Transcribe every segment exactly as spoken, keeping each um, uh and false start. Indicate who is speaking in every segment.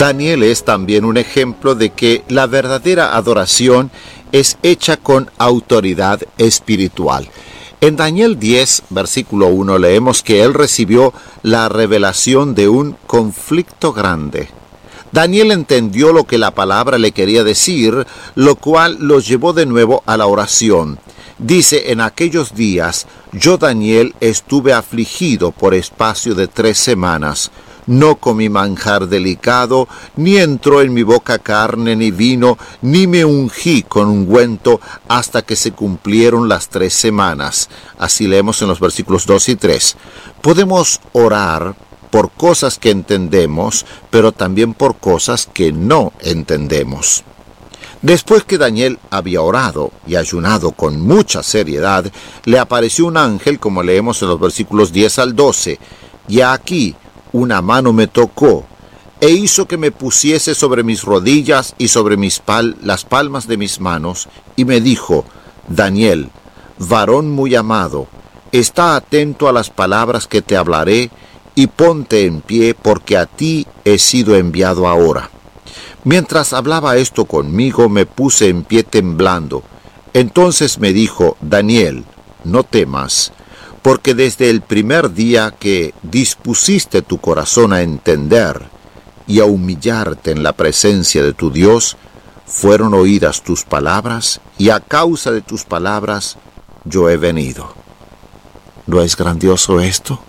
Speaker 1: Daniel es también un ejemplo de que la verdadera adoración es hecha con autoridad espiritual. En Daniel diez, versículo uno, leemos que él recibió la revelación de un conflicto grande. Daniel entendió lo que la palabra le quería decir, lo cual lo llevó de nuevo a la oración. Dice, en aquellos días, yo Daniel estuve afligido por espacio de tres semanas. No comí manjar delicado, ni entró en mi boca carne ni vino, ni me ungí con ungüento hasta que se cumplieron las tres semanas. Así leemos en los versículos dos y tres. Podemos orar por cosas que entendemos, pero también por cosas que no entendemos. Después que Daniel había orado y ayunado con mucha seriedad, le apareció un ángel, como leemos en los versículos diez al doce. Y aquí una mano me tocó e hizo que me pusiese sobre mis rodillas y sobre mis pal- las palmas de mis manos, y me dijo, Daniel, varón muy amado, está atento a las palabras que te hablaré, y ponte en pie, porque a ti he sido enviado ahora. Mientras hablaba esto conmigo, me puse en pie temblando. Entonces me dijo, Daniel, no temas, porque desde el primer día que dispusiste tu corazón a entender y a humillarte en la presencia de tu Dios, fueron oídas tus palabras, y a causa de tus palabras yo he venido. ¿No es grandioso esto?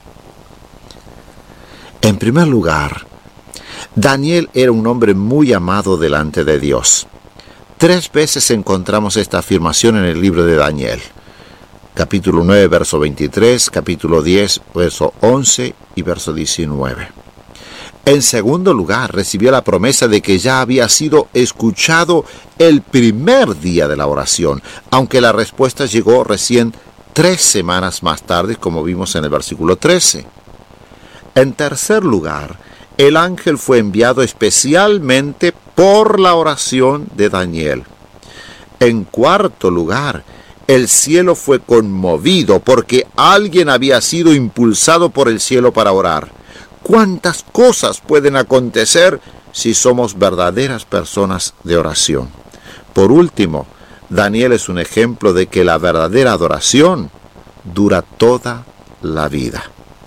Speaker 1: En primer lugar, Daniel era un hombre muy amado delante de Dios. Tres veces encontramos esta afirmación en el libro de Daniel. Capítulo nueve, verso veintitrés, capítulo diez, verso once y verso diecinueve. En segundo lugar, recibió la promesa de que ya había sido escuchado el primer día de la oración, aunque la respuesta llegó recién tres semanas más tarde, como vimos en el versículo trece. En tercer lugar, el ángel fue enviado especialmente por la oración de Daniel. En cuarto lugar, el cielo fue conmovido porque alguien había sido impulsado por el cielo para orar. ¿Cuántas cosas pueden acontecer si somos verdaderas personas de oración? Por último, Daniel es un ejemplo de que la verdadera adoración dura toda la vida.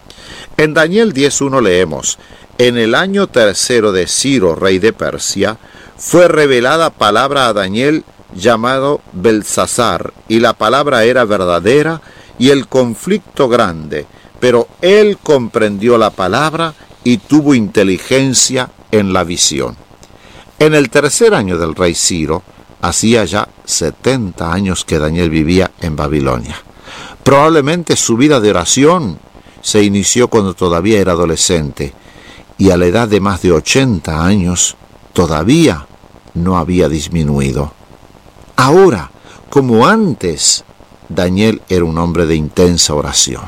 Speaker 1: En Daniel diez uno leemos, en el año tercero de Ciro, rey de Persia, fue revelada palabra a Daniel llamado Belsasar, y la palabra era verdadera y el conflicto grande, pero él comprendió la palabra y tuvo inteligencia en la visión. En el tercer año del rey Ciro, hacía ya setenta años que Daniel vivía en Babilonia. Probablemente su vida de oración se inició cuando todavía era adolescente, y a la edad de más de ochenta años todavía no había disminuido. Ahora, como antes, Daniel era un hombre de intensa oración.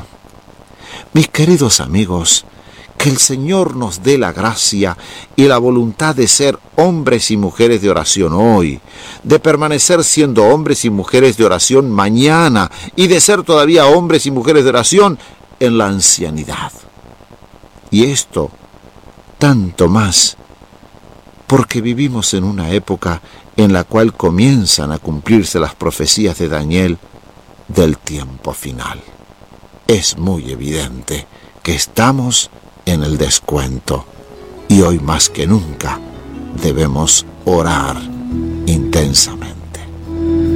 Speaker 1: Mis queridos amigos, que el Señor nos dé la gracia y la voluntad de ser hombres y mujeres de oración hoy, de permanecer siendo hombres y mujeres de oración mañana, y de ser todavía hombres y mujeres de oración en la ancianidad. Y esto tanto más porque vivimos en una época en la cual comienzan a cumplirse las profecías de Daniel del tiempo final. Es muy evidente que estamos en el descuento, y hoy más que nunca debemos orar